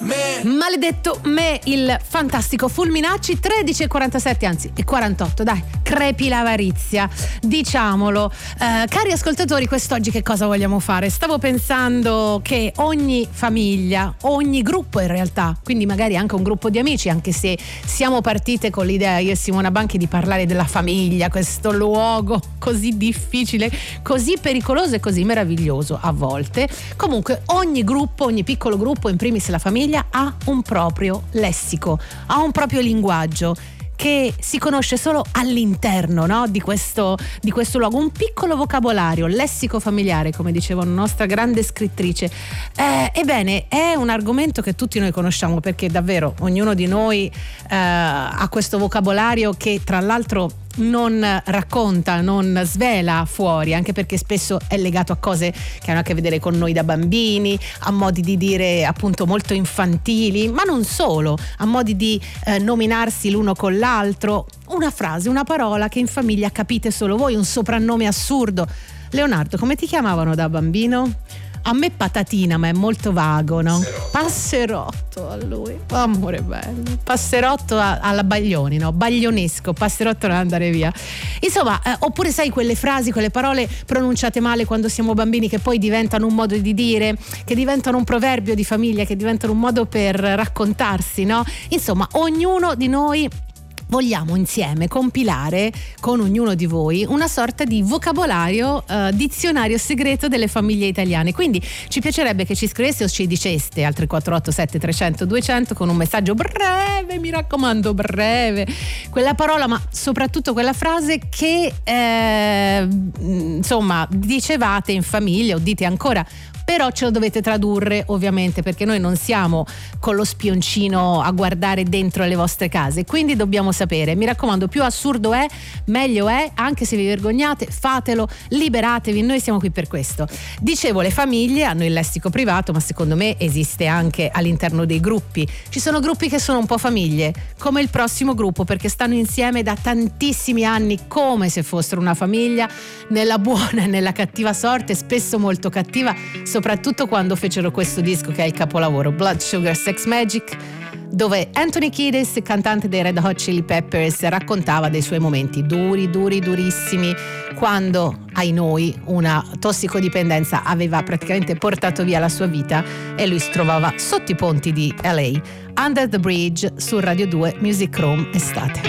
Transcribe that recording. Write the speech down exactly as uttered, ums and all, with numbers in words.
me. Maledetto me, il fantastico Fulminacci. Tredici e quarantasette, anzi e quarantotto, dai, crepi l'avarizia, diciamolo. Eh, cari ascoltatori, quest'oggi che cosa vogliamo fare? Stavo pensando che ogni famiglia, ogni gruppo in realtà, quindi magari anche un gruppo di amici, anche se siamo partite con l'idea io e Simona Banchi di parlare della famiglia, questo luogo così difficile, così pericoloso e così meraviglioso a volte. Comunque ogni gruppo, ogni piccolo gruppo, in primis la famiglia, ha un proprio lessico, ha un proprio linguaggio che si conosce solo all'interno, no? di, questo, di questo luogo, un piccolo vocabolario, lessico familiare, come diceva una nostra grande scrittrice. Eh, ebbene, è un argomento che tutti noi conosciamo, perché davvero ognuno di noi eh, ha questo vocabolario che tra l'altro non racconta, non svela fuori, anche perché spesso è legato a cose che hanno a che vedere con noi da bambini, a modi di dire appunto molto infantili, ma non solo, a modi di eh, nominarsi l'uno con l'altro, una frase, una parola che in famiglia capite solo voi, un soprannome assurdo. Leonardo, come ti chiamavano da bambino? A me Patatina, ma è molto vago, no? Passerotto a lui, oh, amore bello. Passerotto a, alla Baglioni, no? Baglionesco, passerotto non andare via. Insomma, eh, oppure sai quelle frasi, quelle parole pronunciate male quando siamo bambini, che poi diventano un modo di dire, che diventano un proverbio di famiglia, che diventano un modo per raccontarsi, no? Insomma, ognuno di noi vogliamo insieme compilare con ognuno di voi una sorta di vocabolario, eh, dizionario segreto delle famiglie italiane. Quindi ci piacerebbe che ci scriveste o ci diceste al tre quattro otto sette trecento duecento con un messaggio breve, mi raccomando breve, quella parola, ma soprattutto quella frase che eh, insomma dicevate in famiglia o dite ancora, però ce lo dovete tradurre ovviamente, perché noi non siamo con lo spioncino a guardare dentro le vostre case, quindi dobbiamo sapere. Mi raccomando, più assurdo è meglio è, anche se vi vergognate fatelo, liberatevi, noi siamo qui per questo. Dicevo, le famiglie hanno il lessico privato, ma secondo me esiste anche all'interno dei gruppi. Ci sono gruppi che sono un po' famiglie, come il prossimo gruppo, perché stanno insieme da tantissimi anni come se fossero una famiglia, nella buona e nella cattiva sorte, spesso molto cattiva, soprattutto quando fecero questo disco che è il capolavoro Blood Sugar Sex Magic, dove Anthony Kiedis, cantante dei Red Hot Chili Peppers, raccontava dei suoi momenti duri, duri, durissimi, quando, ai noi, una tossicodipendenza aveva praticamente portato via la sua vita e lui si trovava sotto i ponti di L A. Under the Bridge su Radio due Music Room Estate.